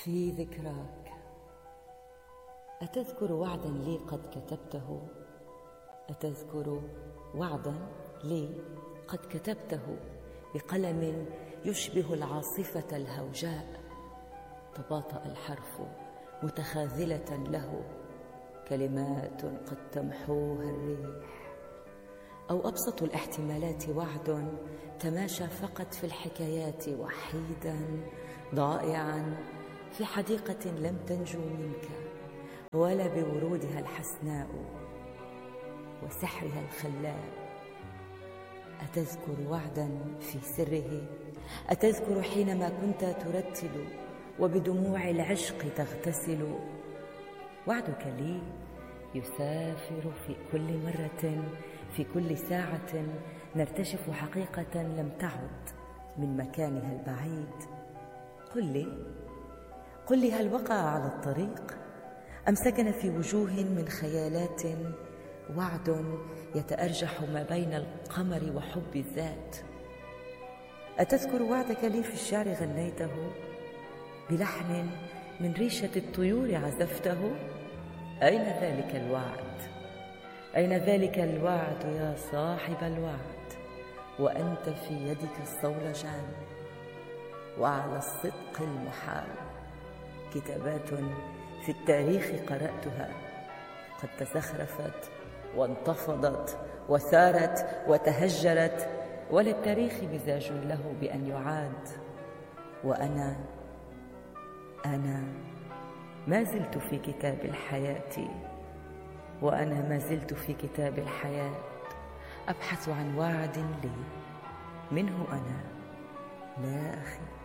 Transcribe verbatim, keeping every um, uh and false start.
في ذكراك. أتذكر وعدا لي قد كتبته؟ أتذكر وعدا لي قد كتبته بقلم يشبه العاصفة الهوجاء؟ تباطأ الحرف متخاذلة له، كلمات قد تمحوها الريح. أو أبسط الاحتمالات وعد تماشى فقط في الحكايات وحيدا ضائعا في حديقة لم تنجو منك ولا بورودها الحسناء وسحرها الخلاب. أتذكر وعدا في سره؟ أتذكر حينما كنت ترتل وبدموع العشق تغتسل؟ وعدك لي يسافر في كل مرة، في كل ساعة نرتشف حقيقة لم تعد من مكانها البعيد. قل لي قل لي هل وقع على الطريق أم سكن في وجوه من خيالات وعد يتأرجح ما بين القمر وحب الذات؟ أتذكر وعدك لي في الشعر غنيته بلحن من ريشة الطيور عزفته؟ أين ذلك الوعد؟ أين ذلك الوعد يا صاحب الوعد وأنت في يدك الصولجان؟ وعلى الصدق المحال كتابات في التاريخ قرأتها قد تزخرفت وانتفضت وثارت وتهجرت، وللتاريخ مزاج له بأن يعاد. وأنا أنا ما زلت في كتاب الحياة، وأنا ما زلت في كتاب الحياة أبحث عن وعد لي منه أنا لا أخي.